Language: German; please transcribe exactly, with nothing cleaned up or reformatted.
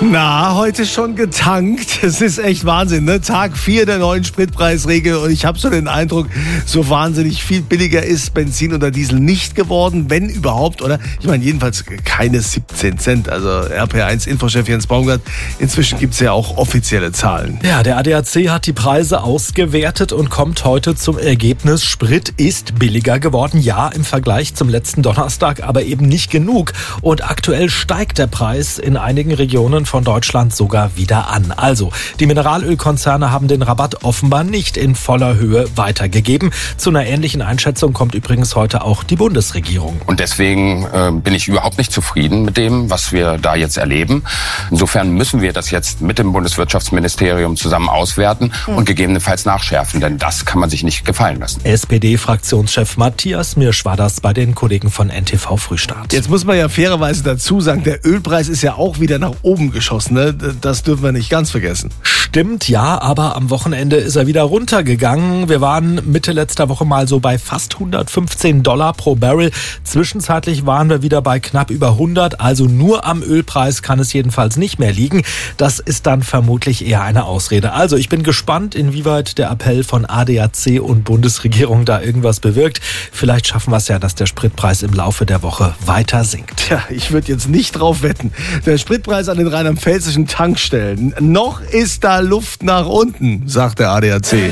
Na, heute schon getankt. Es ist echt Wahnsinn, ne? Tag vier der neuen Spritpreisregel und ich habe so den Eindruck, so wahnsinnig viel billiger ist Benzin oder Diesel nicht geworden, wenn überhaupt, oder? Ich meine, jedenfalls keine siebzehn Cent. Also R P eins Infochef Jens Baumgart, inzwischen gibt's ja auch offizielle Zahlen. Ja, der A D A C hat die Preise ausgewertet und kommt heute zum Ergebnis, Sprit ist billiger geworden. Ja, im Vergleich zum letzten Donnerstag, aber eben nicht genug. Und aktuell steigt der Preis in einigen Regionen von Deutschland sogar wieder an. Also, die Mineralölkonzerne haben den Rabatt offenbar nicht in voller Höhe weitergegeben. Zu einer ähnlichen Einschätzung kommt übrigens heute auch die Bundesregierung. Und deswegen äh, bin ich überhaupt nicht zufrieden mit dem, was wir da jetzt erleben. Insofern müssen wir das jetzt mit dem Bundeswirtschaftsministerium zusammen auswerten und gegebenenfalls nachschärfen, denn das kann man sich nicht gefallen lassen. S P D-Fraktionschef Matthias Mirsch war das bei den Kollegen von N T V Frühstart. Jetzt muss man ja fairerweise dazu sagen, der Ölpreis ist ja auch wieder nach oben geschossen. Ne? Das dürfen wir nicht ganz vergessen. Stimmt, ja, aber am Wochenende ist er wieder runtergegangen. Wir waren Mitte letzter Woche mal so bei fast hundertfünfzehn Dollar pro Barrel. Zwischenzeitlich waren wir wieder bei knapp über hundert. Also nur am Ölpreis kann es jedenfalls nicht mehr liegen. Das ist dann vermutlich eher eine Ausrede. Also ich bin gespannt, inwieweit der Appell von A D A C und Bundesregierung da irgendwas bewirkt. Vielleicht schaffen wir es ja, dass der Spritpreis im Laufe der Woche weiter sinkt. Tja, ich würde jetzt nicht drauf wetten. Der Spritpreis an den rheinland-pfälzischen Tankstellen. Noch ist da Luft nach unten, sagt der A D A C.